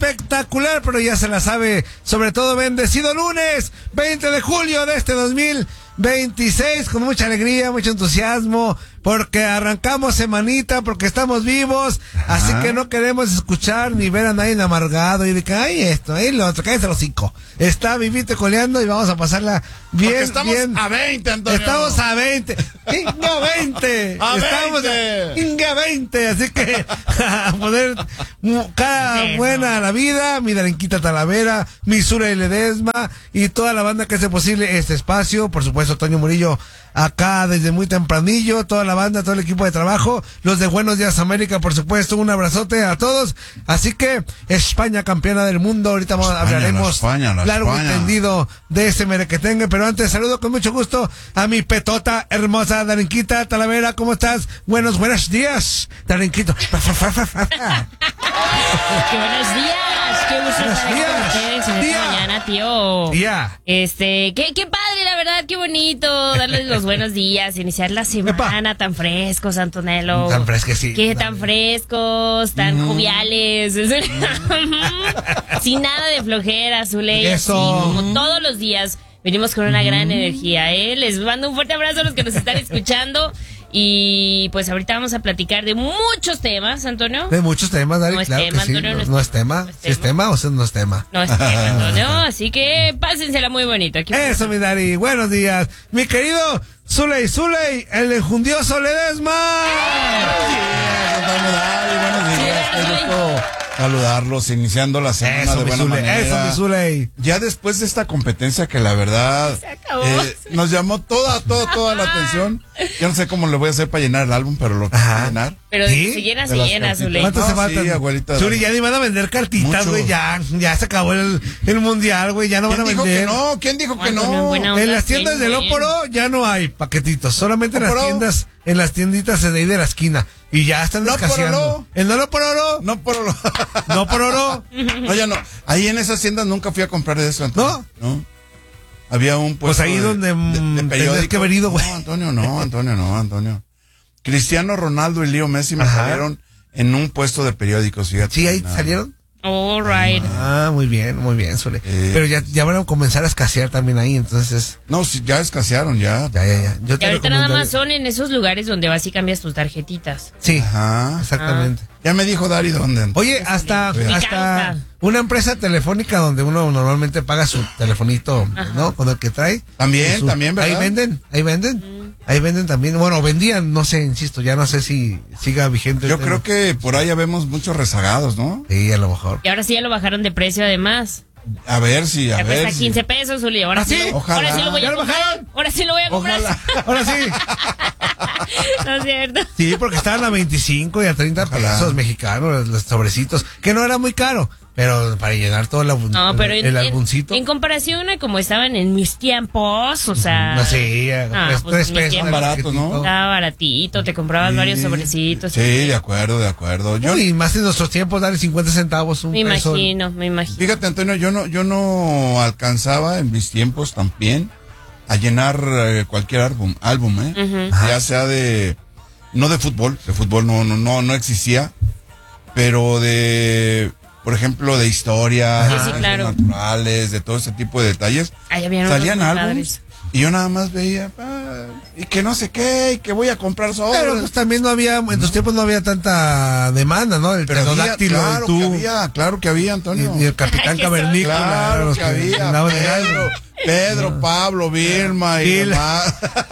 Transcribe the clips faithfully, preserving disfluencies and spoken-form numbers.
espectacular, pero ya se la sabe, sobre todo bendecido lunes, veinte de julio de este dos mil veintiséis, con mucha alegría, mucho entusiasmo, porque arrancamos semanita, porque estamos vivos, ajá, así que no queremos escuchar ni ver a nadie amargado y de que hay esto, hay lo otro, cállate los cinco. Está vivito y coleando y vamos a pasarla bien, porque estamos bien. a veinte, Antonio. Estamos a veinte. Inga veinte. A estamos veinte. A Inga veinte, así que a poner cada sí, buena a la vida, mi Darinquita Talavera, mi Zura y Ledesma y toda la banda que hace posible este espacio, por supuesto Toño Murillo acá desde muy tempranillo, toda la banda, todo el equipo de trabajo, los de Buenos Días América, por supuesto, un abrazote a todos. Así que España campeona del mundo, ahorita España, hablaremos España, largo España. y tendido de ese merequetengue, pero antes saludo con mucho gusto a mi petota hermosa Darinquita Talavera. ¿Cómo estás? Buenos, buenos días, Darinquito. ¡Qué buenos días! ¡Qué gusto buenos estar días. con ustedes en esta mañana, tío! Día. Este, qué, qué padre, la verdad, qué bonito darles los buenos días, iniciar la semana Epa. tan frescos, Antonello. Tan fresquecitos. Qué tan frescos, tan mm. joviales. Mm. Sin nada de flojera, Zuley. Eso. Así, como todos los días. Venimos con una mm. gran energía, ¿eh? Les mando un fuerte abrazo a los que nos están escuchando. Y pues ahorita vamos a platicar de muchos temas, Antonio. De muchos temas, Dari, no es claro tema, que sí. Antonio, no, no, es no es tema. no es ¿Sí es tema o no es tema? No es tema, Antonio. Así que pásensela muy bonito. Aquí Eso, mi Dari. Buenos días. Mi querido Zuley, Zuley, el enjundioso Ledesma. Buenos días, Antonio Dari, buenos días. Qué gusto saludarlos, iniciando la semana eso, de buena Zuley, manera. Eso, mi Zuley. Ya después de esta competencia que la verdad eh, nos llamó toda, toda, toda la atención. Yo no sé cómo le voy a hacer para llenar el álbum, pero lo voy a llenar. Pero ¿Sí? se llena, De se las llena, cartitas. Zuley. ¿Cuánto No, se faltan? sí, abuelita. Zuli, ya ni van a vender cartitas, Mucho. güey, ya, ya se acabó el, el mundial, güey, ya no van a ¿Quién dijo vender. que no? ¿Quién dijo que Bueno, no? no, buena onda. En las tiendas bien, del bien. Óporo ya no hay paquetitos, solamente en las ¿Óporo? tiendas, en las tienditas de ahí de la esquina. Y ya están ¿No escaseando. Pororo? ¿El no lo por oro? No, por lo... No por oro. No, ya no. Ahí en esas tiendas nunca fui a comprar de eso, Antonio. ¿No? No. Había un puesto Pues ahí de, donde, de, mm, de tendrías periódico. que haber ido, güey. No, Antonio, no, Antonio, no, Antonio. Cristiano Ronaldo y Leo Messi me Ajá. salieron en un puesto de periódicos, fíjate. Sí, ahí Nada. salieron. All right. Ah, muy bien, muy bien, Zuli. Eh. Pero ya, ya van a comenzar a escasear también ahí, entonces, No, sí, ya escasearon, ya. ya, ya, ya. Yo Y te ahorita nada recomendaría- más son en esos lugares donde vas y cambias tus tarjetitas. Sí, Ajá. exactamente. Ya me dijo Dari dónde. Oye, hasta, Mi hasta causa. una empresa telefónica donde uno normalmente paga su telefonito, ¿no? Con el que trae. También, Su- también, ¿verdad? Ahí venden, ahí venden. Ahí venden también. Bueno, vendían, no sé, insisto, ya no sé si siga vigente. el Yo tema. creo que por ahí ya vemos muchos rezagados, ¿no? Sí, a lo mejor. Y ahora sí ya lo bajaron de precio además. A ver si, a Ya ver cuesta si. quince pesos, Zuli. Ahora ¿Ah, sí, sí? lo, Ojalá. ahora sí lo voy ¿Ya a lo comprar. bajaron? Ahora sí lo voy a comprar. Ojalá. Ahora sí. No es cierto. Sí, porque estaban a veinticinco y a treinta Ojalá. pesos mexicanos los, los sobrecitos, que no era muy caro, pero para llenar todo el, album- No, pero en, el en- álbumcito. en comparación a como estaban en mis tiempos, o sea, No sé, Ah, tres, pues, tres ni pesos. tiempo. el Baratos, ¿no? paquetito. estaba baratito, te comprabas Sí. varios sobrecitos. Sí, de acuerdo, de acuerdo. Yo, Y más en nuestros tiempos, darle cincuenta centavos, un Me peso. imagino, me imagino. fíjate, Antonio, yo no, yo no alcanzaba en mis tiempos también a llenar eh, cualquier álbum, álbum, ¿eh? Ujú. Ya sea de, no de fútbol, de fútbol no, no, no, no existía, pero de, por ejemplo, de historia, Sí, sí, de ciencias claro. naturales, de todo ese tipo de detalles. Ahí habían unos Salían muy álbumes padres. y yo nada más veía, ah, y que no sé qué, y que voy a comprar sobres. Pero pues también no había, en tus tiempos no había tanta demanda, ¿no? El Pero había, pterodáctilo, claro el que tú, había, claro que había, Antonio. y, y el capitán Ay, qué cavernícola. Claro los que había, andaban en Pedro, algo. Pedro, Pablo, Vilma y Gil. demás.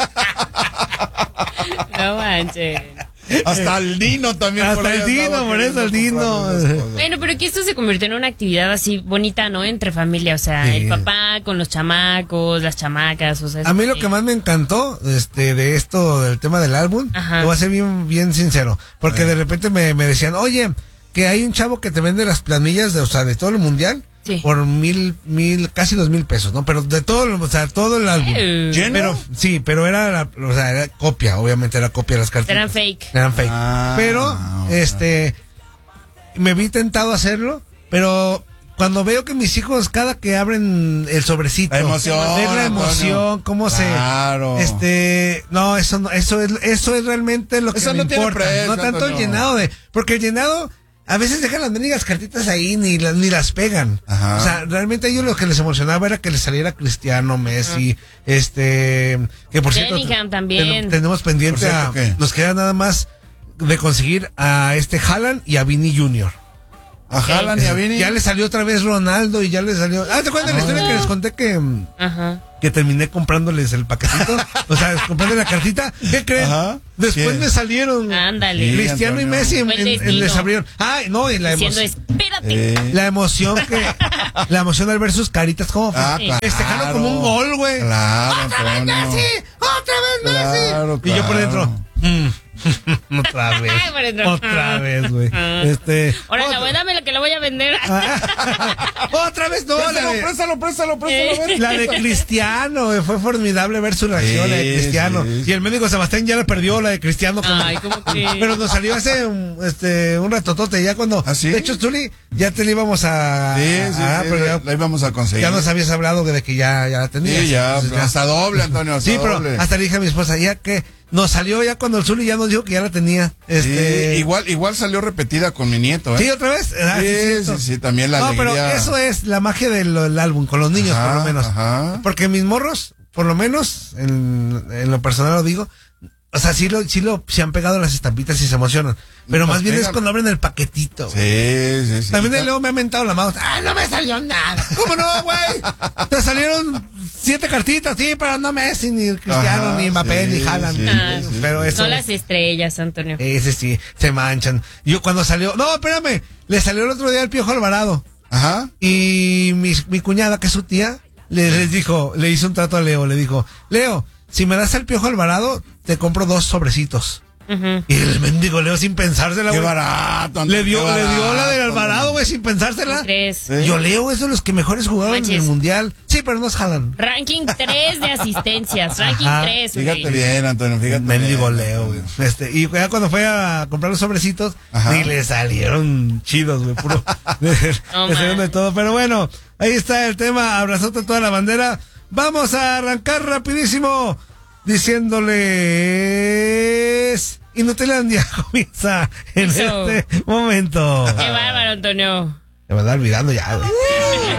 No manches. Hasta el Dino también. Hasta por ahí el Dino, andaba por eso el queriendo Dino. comprarme esas cosas. Bueno, pero que esto se convirtió en una actividad así bonita, ¿no? Entre familia, o sea, Sí. el papá con los chamacos, las chamacas, o sea. A mí lo sí. que más me encantó este de esto, del tema del álbum, Ajá. lo voy a ser bien, bien sincero, porque Eh. de repente me, me decían, oye, que hay un chavo que te vende las planillas de, o sea, de todo el mundial, Sí. por mil, mil, casi dos mil pesos, ¿no? Pero de todo, o sea, todo el álbum. Eh, ¿Lleno? Pero, sí, pero era, la, o sea, era copia, obviamente era copia de las cartas. Eran fake. Eran fake. Ah, pero, ok. este, me vi tentado a hacerlo, pero cuando veo que mis hijos, cada que abren el sobrecito, La emoción, ver la Antonio. emoción, cómo Claro. se, este, no, eso no, eso es, eso es realmente lo que Eso me no tiene importa, precio, no tanto el Antonio. llenado de, porque el llenado, a veces dejan las mendigas cartitas ahí, ni las, ni las pegan. Ajá. O sea, realmente a ellos lo que les emocionaba era que les saliera Cristiano, Messi, uh-huh. este, que por cierto, Bellingham también. Tenemos pendiente cierto, a, ¿qué? nos queda nada más de conseguir a este Haaland y a Vini junior A Haaland y a Vini. Ya le salió otra vez Ronaldo y ya le salió. Ah, ¿te acuerdas de la historia que les conté que, Ajá. que terminé comprándoles el paquetito? O sea, comprando la cartita. ¿Qué creen? Ajá. Después ¿Qué? me salieron Ándale. Sí, Cristiano Antonio. y Messi en, Fue el en- en- destino. les abrieron. Ah, no, y la Diciendo, emoción. espérate. Eh, La emoción que. La emoción al ver sus caritas, ¿cómo fue? Ah, claro. Festejaron como un gol, güey. Claro, ¡Otra vez Antonio. Messi! ¡Otra vez Messi! Claro, Y yo por claro. dentro. mm, otra vez. Por dentro. Otra vez, güey. Este. Ahora, la otra- voy, dame la que la voy a vender. Otra vez, no, la Préstalo, de, préstalo, préstalo, préstalo. a ver. la de Cristiano, güey, fue formidable ver su reacción, Sí, la de Cristiano. sí, sí. Y el médico Sebastián ya la perdió, la de Cristiano. Ay, ¿cómo que? Pero nos salió hace un, este, un ratotote, ya cuando. ¿Ah, sí? De hecho, Zuli, ya te la íbamos a. Sí, sí, ah, sí, pero la, ya, la íbamos a conseguir. ya nos habías hablado de que ya, ya la tenías. Sí, ya, Entonces, hasta doble, Antonio, hasta Sí, pero doble. hasta le dije a mi esposa, ya que nos salió ya cuando el Zuli ya nos dijo que ya la tenía. Este. Sí, igual, igual salió repetida con mi nieto, ¿eh? Sí, otra vez. Ah, Sí, cierto. sí, sí, también la No, pero alegría. eso es la magia del, del álbum, con los niños, Ajá, por lo menos. ajá. Porque mis morros, por lo menos, en, en lo personal lo digo, o sea, sí lo, sí lo, se han pegado las estampitas y se emocionan. Pero Pues más bien es pegan. cuando abren el paquetito. Sí, sí, sí. También Está- el Leo me ha mentado la mano. ¡Ah, no me salió nada! ¿Cómo no, güey? Te salieron siete cartitas, sí, pero no Messi, ni Cristiano, Ajá, ni Mbappé, sí, ni Haaland. sí, Ah, sí, pero sí. eso No es- las estrellas, Antonio. ese sí, se manchan. Yo cuando salió, no, espérame, le salió el otro día el Piojo Alvarado. Ajá. Y mi, mi cuñada, que es su tía, le, les dijo, le hizo un trato a Leo, le dijo, Leo, si me das el Piojo Alvarado, te compro dos sobrecitos. Ujú. Y el mendigo Leo sin pensársela, Qué güey. barato, Antonio, Le dio, qué le dio la del barato, Alvarado, güey, sin pensársela. ¿Qué crees? Sí. Yo Leo es de los que mejores jugaron en el Manches. mundial. Sí, pero no jalan. Ranking tres de asistencias. Ranking Ajá. tres, Fíjate güey. bien, Antonio, fíjate Mendigo bien. Leo, güey. Este, y ya cuando fue a comprar los sobrecitos, Ajá. ni le salieron chidos, güey, puro. No, le salieron de man. todo. Pero bueno, ahí está el tema. Abrazote a toda la bandera. Vamos a arrancar rapidísimo diciéndoles. Inutilandia comienza en Eso. este momento. Qué bárbaro, Antonio. Me va a olvidando ya, güey.